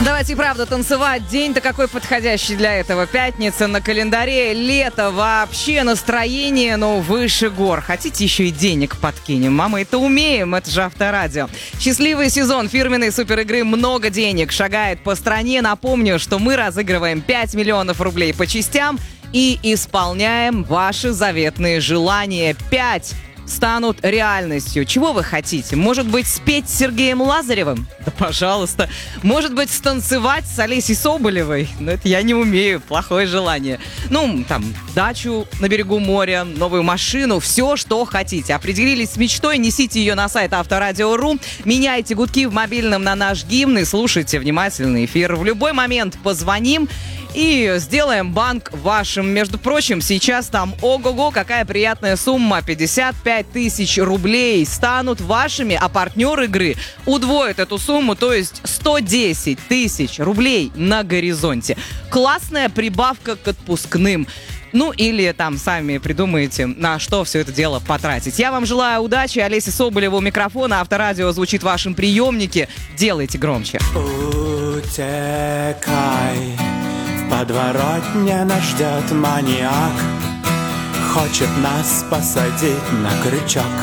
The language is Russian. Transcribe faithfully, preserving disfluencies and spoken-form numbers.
Давайте, правда, танцевать. День-то какой подходящий для этого. Пятница на календаре, лето, вообще настроение, ну, выше гор. Хотите, еще и денег подкинем? Мама, это умеем, это же Авторадио. Счастливый сезон фирменной суперигры «Много денег» шагает по стране. Напомню, что мы разыгрываем пять миллионов рублей по частям и исполняем ваши заветные желания. пять станут реальностью. Чего вы хотите? Может быть, спеть с Сергеем Лазаревым? Да, пожалуйста. Может быть, станцевать с Олесей Соболевой? Но это я не умею. Плохое желание. Ну, там, дачу на берегу моря, новую машину, все, что хотите. Определились с мечтой, несите ее на сайт Авторадио точка ру, меняйте гудки в мобильном на наш гимн и слушайте внимательный эфир. В любой момент позвоним и сделаем банк вашим. Между прочим, сейчас там ого-го, какая приятная сумма. пятьдесят пять тысяч рублей станут вашими, а партнер игры удвоит эту сумму, то есть сто десять тысяч рублей на горизонте. Классная прибавка к отпускным. Ну, или там сами придумаете, на что все это дело потратить. Я вам желаю удачи. Олеся Соболева у микрофона. Авторадио звучит в вашем приемнике. Делайте громче. Утекай. В подворотне нас ждет маньяк, хочет нас посадить на крючок.